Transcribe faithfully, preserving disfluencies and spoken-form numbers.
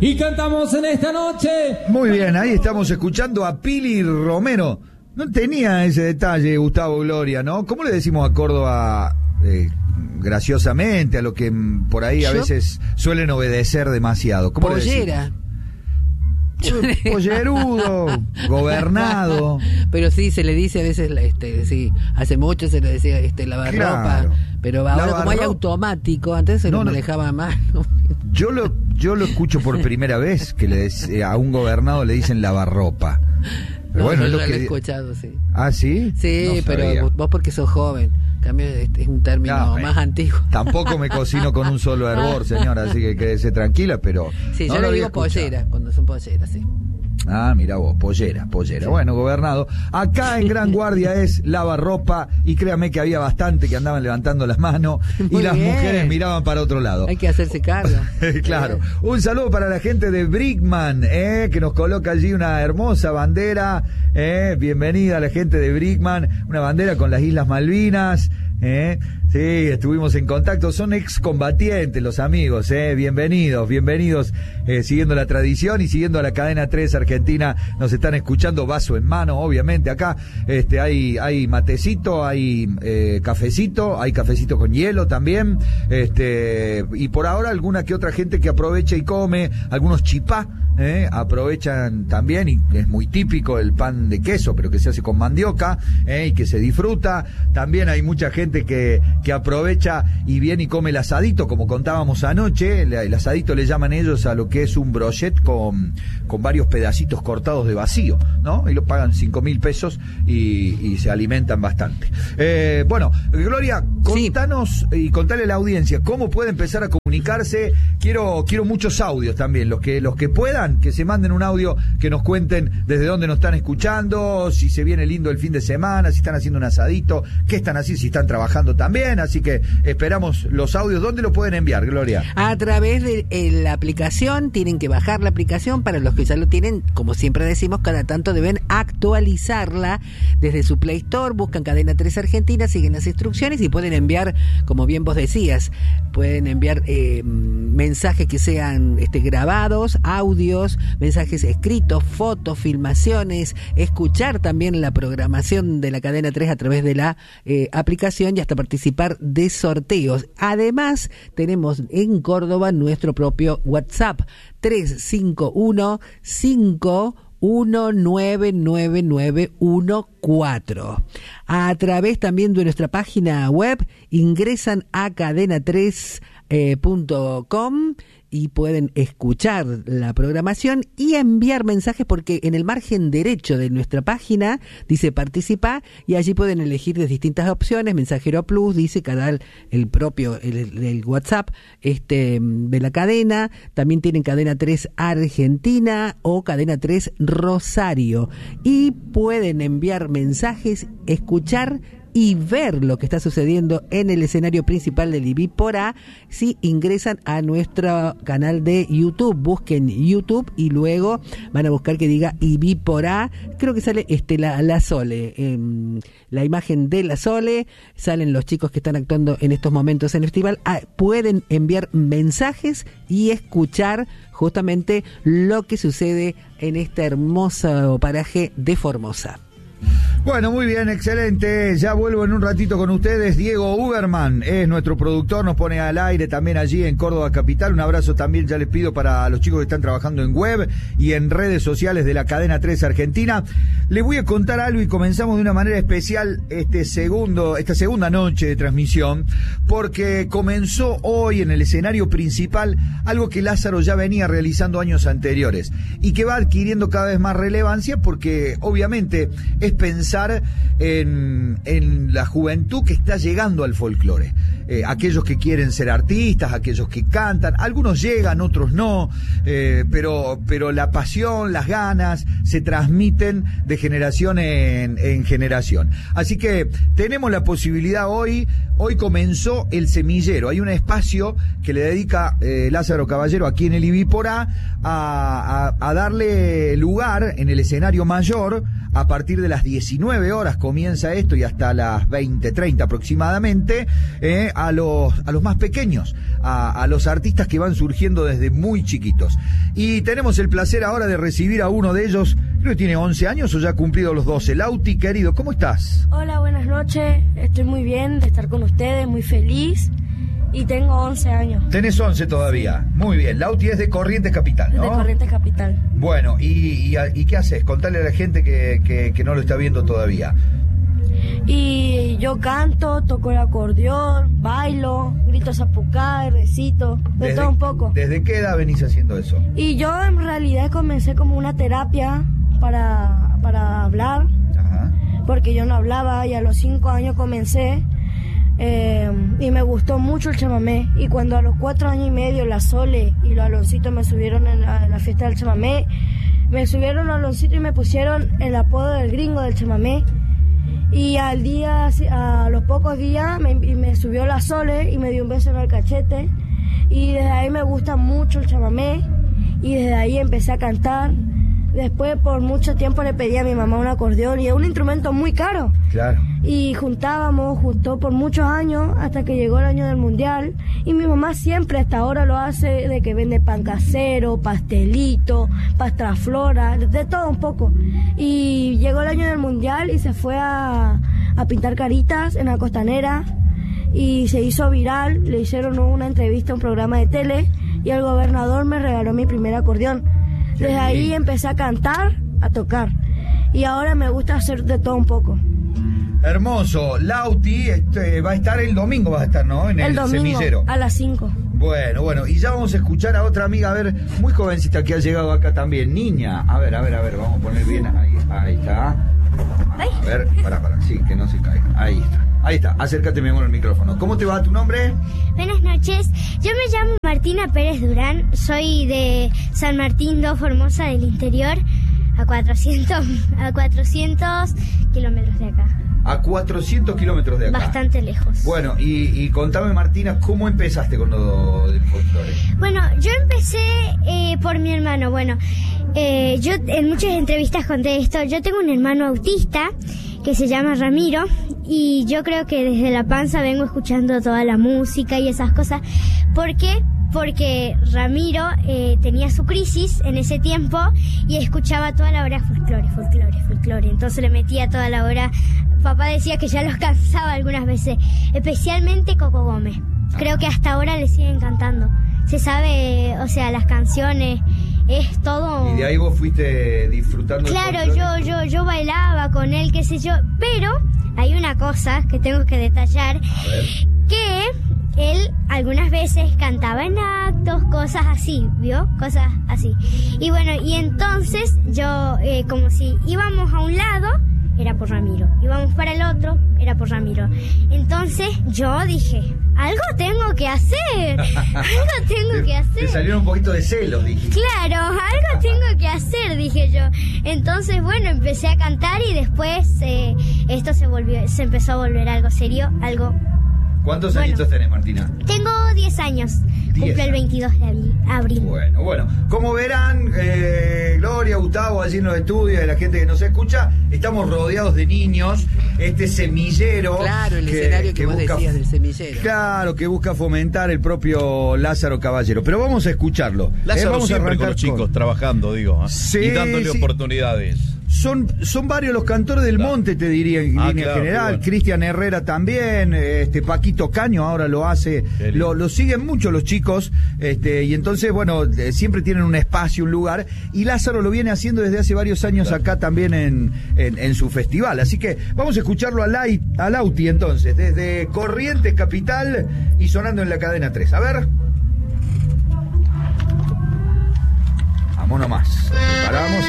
Y cantamos en esta noche. Muy bien, ahí estamos escuchando a Pili Romero. No tenía ese detalle, Gustavo Gloria, ¿no? ¿Cómo le decimos a Córdoba eh, graciosamente, a lo que por ahí a Yo, veces suelen obedecer demasiado? ¿Cómo pollera. Le decimos? Pollerudo, gobernado. Pero sí, se le dice a veces, este, sí, hace mucho se le decía este lavarropa, Claro. pero ahora Lavarropa. como hay automático, antes se No, lo no. manejaba a mano. Yo lo, yo lo escucho por primera vez, que le des- a un gobernado le dicen lavarropa. Pero No, bueno, yo es lo ya que... lo he escuchado, sí. ¿Ah, sí? Sí, No pero sabía. vos, vos porque sos joven, en cambio este es un término No, más eh, antiguo. Tampoco me cocino con un solo hervor, señora, así que quédese tranquila, pero... Sí, no yo lo le había digo escuchado. pollera, cuando son polleras, sí. Ah, mira vos, pollera, pollera. Bueno, gobernado. Acá en Gran Guardia es lavarropa y créame que había bastante que andaban levantando las manos y Muy las bien. mujeres miraban para otro lado. Hay que hacerse cargo. Claro. Un saludo para la gente de Brickman, eh, que nos coloca allí una hermosa bandera. Eh. Bienvenida a la gente de Brickman, una bandera con las Islas Malvinas. Eh. Sí, estuvimos en contacto, son excombatientes los amigos, eh. Bienvenidos, bienvenidos, eh, siguiendo la tradición y siguiendo a la cadena tres Argentina. Nos están escuchando, vaso en mano, obviamente. Acá este hay hay matecito, hay eh, cafecito, hay cafecito con hielo también, este y por ahora alguna que otra gente que aprovecha y come, algunos chipá, eh, aprovechan también, y es muy típico el pan de queso, pero que se hace con mandioca, eh, y que se disfruta. También hay mucha gente que que aprovecha y viene y come el asadito, como contábamos anoche. El, el asadito le llaman ellos a lo que es un brochet con, con varios pedacitos cortados de vacío, ¿no? Y lo pagan cinco mil pesos y, y se alimentan bastante. Eh, bueno, Gloria, contanos sí. y contale a la audiencia cómo puede empezar a comunicarse. Quiero, quiero muchos audios también, los que, los que puedan, que se manden un audio, que nos cuenten desde dónde nos están escuchando, si se viene lindo el fin de semana, si están haciendo un asadito, qué están haciendo, si están trabajando también. Así que esperamos los audios. ¿Dónde lo pueden enviar, Gloria? A través de eh, la aplicación. Tienen que bajar la aplicación. Para los que ya lo tienen, como siempre decimos, cada tanto deben actualizarla desde su Play Store. Buscan Cadena tres Argentina, siguen las instrucciones y pueden enviar, como bien vos decías, pueden enviar eh, mensajes que sean este, grabados, audios, mensajes escritos, fotos, filmaciones, escuchar también la programación de la Cadena tres a través de la eh, aplicación y hasta participar de sorteos. Además, tenemos en Córdoba nuestro propio WhatsApp, tres cinco uno, cinco uno nueve nueve nueve uno cuatro. A través también de nuestra página web, ingresan a cadena tres punto com y pueden escuchar la programación y enviar mensajes, porque en el margen derecho de nuestra página dice participar y allí pueden elegir de distintas opciones. Mensajero Plus, dice canal, el propio el, el WhatsApp este de la cadena. También tienen Cadena tres Argentina o Cadena tres Rosario y pueden enviar mensajes, escuchar y ver lo que está sucediendo en el escenario principal del I B I por A si ingresan a nuestro canal de YouTube. Busquen YouTube y luego van a buscar que diga I B I por A. Creo que sale este la, la Sole, eh, la imagen de la Sole, salen los chicos que están actuando en estos momentos en el festival. Ah, pueden enviar mensajes y escuchar justamente lo que sucede en este hermoso paraje de Formosa. Bueno, muy bien, excelente. Ya vuelvo en un ratito con ustedes. Diego Uberman es nuestro productor, nos pone al aire también allí en Córdoba Capital. Un abrazo también, ya les pido, para los chicos que están trabajando en web y en redes sociales de la Cadena tres Argentina. Les voy a contar algo y comenzamos de una manera especial este segundo, esta segunda noche de transmisión, porque comenzó hoy en el escenario principal algo que Lázaro ya venía realizando años anteriores y que va adquiriendo cada vez más relevancia, porque obviamente es pensar en, en la juventud que está llegando al folclore. Eh, aquellos que quieren ser artistas, aquellos que cantan, algunos llegan, otros no, eh, pero, pero la pasión, las ganas se transmiten de generación en, en generación. Así que tenemos la posibilidad hoy, hoy comenzó El Semillero. Hay un espacio que le dedica eh, Lázaro Caballero aquí en el I B I por A a, a, a darle lugar en el escenario mayor a partir de las diecinueve diecinueve horas comienza esto y hasta las veinte treinta aproximadamente, eh, a los a los más pequeños, a, a los artistas que van surgiendo desde muy chiquitos. Y tenemos el placer ahora de recibir a uno de ellos, creo que tiene once años o ya ha cumplido los doce. Lauti, querido, ¿cómo estás? Hola, buenas noches, estoy muy bien de estar con ustedes, muy feliz. Y tengo once años. Tenés once todavía. Sí. Muy bien. Lauti es de Corrientes Capital, ¿no? De Corrientes Capital. Bueno, ¿y, y, y qué haces? Contale a la gente que, que, que no lo está viendo todavía. Y yo canto, toco el acordeón, bailo, grito zapucay, recito, de desde, todo un poco. ¿Desde qué edad venís haciendo eso? Y yo en realidad comencé como una terapia para, para hablar. Ajá. Porque yo no hablaba y a los cinco años comencé. Eh, y me gustó mucho el chamamé, y cuando a los cuatro años y medio la Sole y los Aloncitos me subieron en la, en la fiesta del chamamé, me subieron los Aloncitos y me pusieron el apodo del gringo del chamamé, y al día, a los pocos días me, me subió la Sole y me dio un beso en el cachete, y desde ahí me gusta mucho el chamamé y desde ahí empecé a cantar. Después por mucho tiempo le pedí a mi mamá un acordeón y es un instrumento muy caro. Claro. Y juntábamos, juntó por muchos años hasta que llegó el año del mundial. Y mi mamá siempre hasta ahora lo hace, de que vende pan casero, pastelito, pastraflora, de todo un poco. Y llegó el año del mundial y se fue a, a pintar caritas en la costanera y se hizo viral. Le hicieron una entrevista a un programa de tele y el gobernador me regaló mi primer acordeón. Desde ahí empecé a cantar, a tocar. Y ahora me gusta hacer de todo un poco. Hermoso. Lauti este, va a estar el domingo, va a estar, ¿no? En el, el domingo, semillero. A las cinco. Bueno, bueno. Y ya vamos a escuchar a otra amiga, a ver, muy jovencita que ha llegado acá también. Niña. A ver, a ver, a ver. Vamos a poner bien. Ahí, ahí está. A ver, pará, pará. Sí, que no se caiga. Ahí está. Ahí está, acércate mi amor al micrófono. ¿Cómo te va tu nombre? Buenas noches, yo me llamo Martina Pérez Durán, soy de San Martín dos, Formosa del interior, a cuatrocientos, a cuatrocientos kilómetros de acá. A cuatrocientos kilómetros de acá. Bastante lejos. Bueno, y, y contame, Martina, ¿cómo empezaste con lo del folclore? Bueno, yo empecé eh, por mi hermano. Bueno, eh, yo en muchas entrevistas conté esto. Yo tengo un hermano autista que se llama Ramiro, y yo creo que desde la panza vengo escuchando toda la música y esas cosas. ¿Por qué? Porque Ramiro eh, tenía su crisis en ese tiempo y escuchaba toda la hora folclore, folclore, folclore. Entonces le metía toda la hora. Papá decía que ya los cansaba algunas veces, especialmente Coco Gómez. Creo que hasta ahora le siguen cantando. Se sabe, o sea, las canciones, es todo... Y de ahí vos fuiste disfrutando. Claro, yo, yo, yo bailaba con él, qué sé yo, pero hay una cosa que tengo que detallar, que él algunas veces cantaba en actos, cosas así, ¿vio? Cosas así. Y bueno, y entonces yo, eh, como si íbamos a un lado, era por Ramiro, íbamos para el otro, era por Ramiro. Entonces yo dije, algo tengo que hacer, algo tengo te, que hacer. Te salieron un poquito de celos, dije. Claro, algo tengo que hacer, dije yo. Entonces, bueno, empecé a cantar y después eh, esto se volvió, se empezó a volver algo serio, algo... ¿Cuántos bueno, añitos tenés, Martina? Tengo diez años. Cumple el veintidós de abril. Bueno, bueno. Como verán, eh, Gloria, Gustavo, allí en los estudios, de la gente que nos escucha, estamos rodeados de niños. Este semillero... Claro, el que, escenario que, que vos busca, decías del semillero. Claro, que busca fomentar el propio Lázaro Caballero. Pero vamos a escucharlo. Lázaro eh, vamos siempre a con los chicos, con... trabajando, digo. ¿eh? Sí, y dándole sí. oportunidades. Son, son varios los cantores del claro. monte, te diría, en ah, línea claro, general. Bueno. Cristian Herrera también, este Paquito Caño ahora lo hace. Lo, lo siguen mucho los chicos, este, y entonces, bueno, siempre tienen un espacio, un lugar. Y Lázaro lo viene haciendo desde hace varios años claro. acá también en, en, en su festival. Así que vamos a escucharlo a, Lai, a Lauti entonces, desde Corrientes Capital y sonando en la cadena tres. A ver.